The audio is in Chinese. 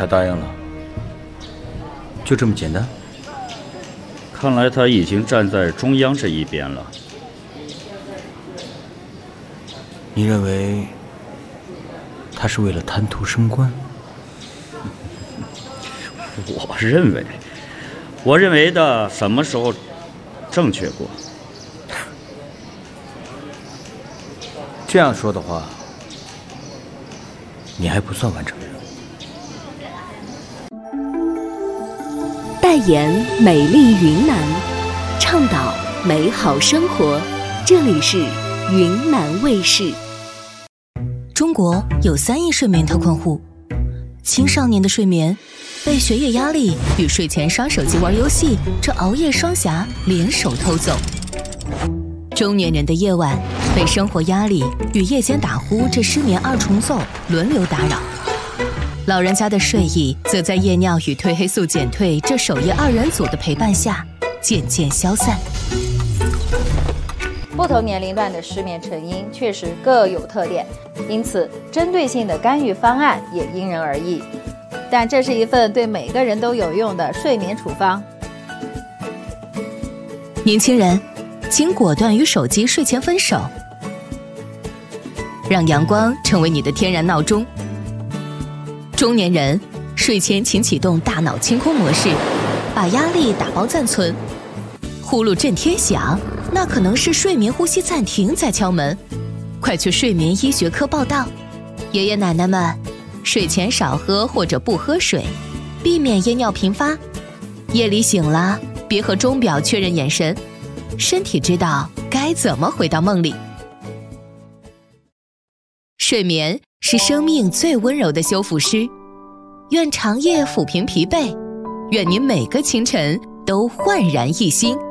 他答应了，就这么简单？ 看来他已经站在中央这一边了。 你认为他是为了贪图升官？ 我认为的什么时候正确过？ 这样说的话，你还不算完成人。 代言美丽云南，倡导美好生活。这里是云南卫视。 中国有3亿睡眠特困户，青少年的睡眠被学业压力与睡前刷手机玩游戏这熬夜双侠联手偷走，中年人的夜晚被生活压力与夜间打呼这失眠2重奏轮流打扰，老人家的睡意则在夜尿与褪黑素减退这守夜2人组的陪伴下渐渐消散。 不同年龄段的失眠成因确实各有特点，因此针对性的干预方案也因人而异。但这是一份对每个人都有用的睡眠处方。 年轻人，请果断与手机睡前分手，让阳光成为你的天然闹钟。中年人，睡前请启动大脑清空模式，把压力打包暂存。呼噜震天响，那可能是睡眠呼吸暂停在敲门，快去睡眠医学科报到。爷爷奶奶们，睡前少喝或者不喝水，避免夜尿频发。夜里醒了，别和钟表确认眼神，身体知道该怎么回到梦里。睡眠是生命最温柔的修复师，愿长夜抚平疲惫，愿你每个清晨都焕然一新。